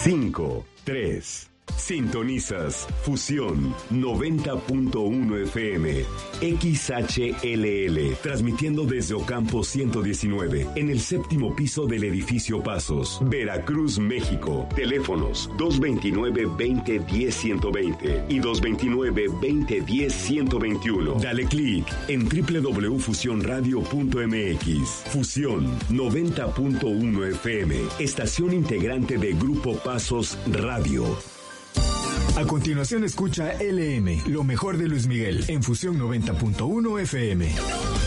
5, 3. Sintonizas Fusión 90.1 FM, XHLL, transmitiendo desde Ocampo 119, en el 7º piso del edificio Pasos, Veracruz, México. Teléfonos 229-2010-120 y 229-2010-121. Dale clic en www.fusionradio.mx. Fusión 90.1 FM, estación integrante de Grupo Pasos Radio. A continuación escucha LM, lo mejor de Luis Miguel, en Fusión 90.1 FM.